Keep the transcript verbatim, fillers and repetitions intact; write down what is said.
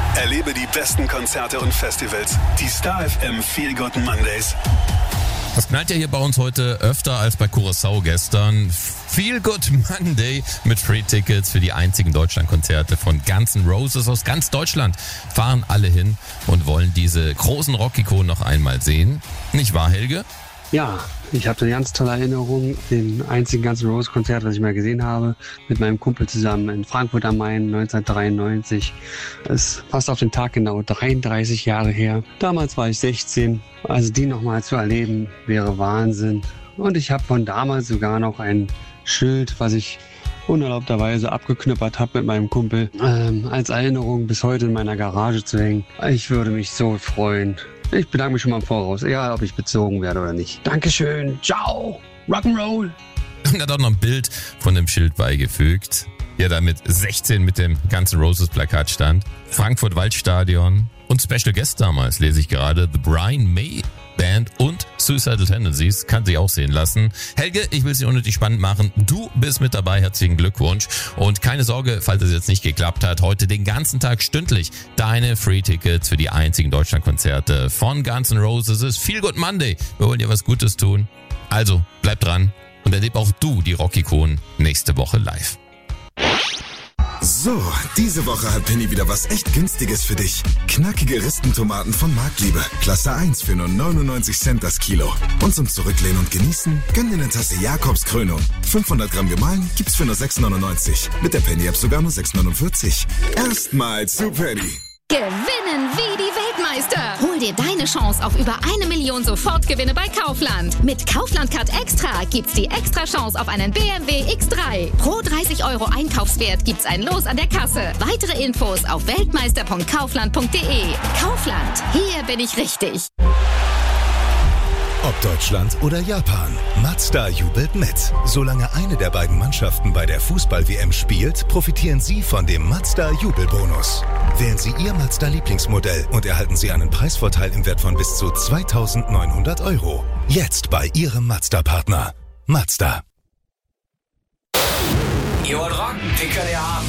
Erlebe die besten Konzerte und Festivals. Die Star F M Feel Good Mondays. Das knallt ja hier bei uns heute öfter als bei Curaçao gestern. Feel Good Monday mit Free-Tickets für die einzigen Deutschlandkonzerte von Guns N' Roses. Aus ganz Deutschland fahren alle hin und wollen diese großen Rock-Ikonen noch einmal sehen. Nicht wahr, Helge? Ja, ich habe eine ganz tolle Erinnerung, den einzigen Guns N' Roses Konzert, was ich mal gesehen habe, mit meinem Kumpel zusammen in Frankfurt am Main neunzehnhundertdreiundneunzig. Es passt auf den Tag genau, dreiunddreißig Jahre her. Damals war ich sechzehn, also die nochmal zu erleben, wäre Wahnsinn. Und ich habe von damals sogar noch ein Schild, was ich unerlaubterweise abgeknüppert habe mit meinem Kumpel, ähm, als Erinnerung bis heute in meiner Garage zu hängen. Ich würde mich so freuen. Ich bedanke mich schon mal im Voraus, egal ob ich bezogen werde oder nicht. Dankeschön, ciao, Rock'n'Roll. Und er hat auch noch ein Bild von dem Schild beigefügt, der da mit sechzehn mit dem Guns N' Roses Plakat stand. Frankfurt Waldstadion und Special Guest damals, lese ich gerade, The Brian May Band und Suicidal Tendencies, kann sich auch sehen lassen. Helge, ich will es nicht unnötig spannend machen. Du bist mit dabei, herzlichen Glückwunsch. Und keine Sorge, falls es jetzt nicht geklappt hat, heute den ganzen Tag stündlich deine Free-Tickets für die einzigen Deutschlandkonzerte von Guns N' Roses. Es ist Feel Good Monday. Wir wollen dir was Gutes tun. Also, bleib dran und erleb auch du die Rock-Ikonen nächste Woche live. So, diese Woche hat Penny wieder was echt Günstiges für dich. Knackige Ristentomaten von Marktliebe. Klasse eins für nur neunundneunzig Cent das Kilo. Und zum Zurücklehnen und Genießen, gönn dir eine Tasse Jakobs Krönung. fünfhundert Gramm gemahlen gibt's für nur sechs neunundneunzig. Mit der Penny-App sogar nur sechs neunundvierzig. Erstmal zu Penny. Gewinnen wie die Weltmeister. Hol dir deine Chance auf über eine Million Sofortgewinne bei Kaufland. Mit Kaufland Card Extra gibt's die extra Chance auf einen B M W X drei. Pro dreißig Euro Einkaufswert gibt's ein Los an der Kasse. Weitere Infos auf weltmeister punkt kaufland punkt de. Kaufland, hier bin ich richtig. Ob Deutschland oder Japan, Mazda jubelt mit. Solange eine der beiden Mannschaften bei der Fußball-W M spielt, profitieren Sie von dem Mazda-Jubelbonus. Wählen Sie Ihr Mazda-Lieblingsmodell und erhalten Sie einen Preisvorteil im Wert von bis zu zweitausendneunhundert Euro. Jetzt bei Ihrem Mazda-Partner. Mazda. Ihr wollt rocken? Den könnt ihr haben.